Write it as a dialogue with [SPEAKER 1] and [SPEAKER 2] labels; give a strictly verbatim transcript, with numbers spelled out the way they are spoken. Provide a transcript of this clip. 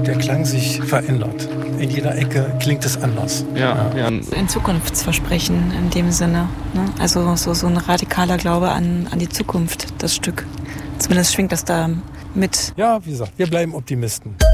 [SPEAKER 1] der Klang sich verändert. In jeder Ecke klingt es anders.
[SPEAKER 2] Ja, ja.
[SPEAKER 3] Ein Zukunftsversprechen in dem Sinne. Ne? Also so, so ein radikaler Glaube an, an die Zukunft, das Stück. Zumindest schwingt das da mit.
[SPEAKER 1] Ja, wie gesagt, wir bleiben Optimisten.